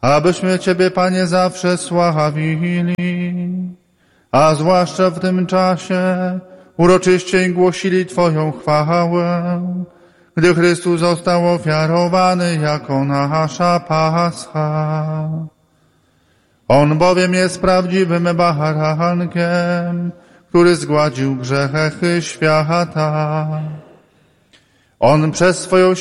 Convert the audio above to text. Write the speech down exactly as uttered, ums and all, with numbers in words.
abyśmy Ciebie, Panie, zawsze sławili, a zwłaszcza w tym czasie uroczyście głosili Twoją chwałę, gdy Chrystus został ofiarowany jako nasza Pascha. On bowiem jest prawdziwym barankiem, który zgładził grzechy świata. On przez swoją